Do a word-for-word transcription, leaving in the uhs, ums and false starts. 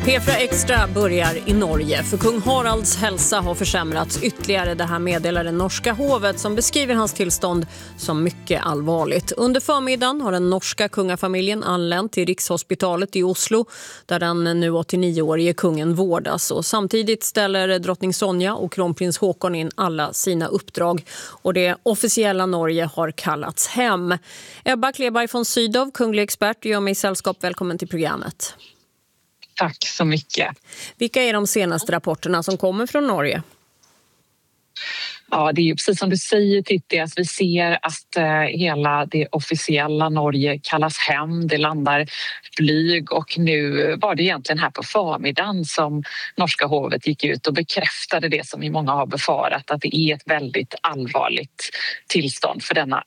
P fyra Extra börjar i Norge, för kung Haralds hälsa har försämrats ytterligare. Det här meddelar det norska hovet som beskriver hans tillstånd som mycket allvarligt. Under förmiddagen har den norska kungafamiljen anlänt till Rikshospitalet i Oslo där den nu åttionio-årige kungen vårdas. Och samtidigt ställer drottning Sonja och kronprins Håkon in alla sina uppdrag. Och det officiella Norge har kallats hem. Ebba Kleberg från Sydow, kunglig expert, gör mig sällskap. Välkommen till programmet. Tack så mycket. Vilka är de senaste rapporterna som kommer från Norge? Ja, det är ju precis som du säger, Titti, att vi ser att eh, hela det officiella Norge kallas hem. Det landar flyg och nu var det egentligen här på förmiddagen som norska hovet gick ut och bekräftade det som vi många har befarat, att det är ett väldigt allvarligt tillstånd för denna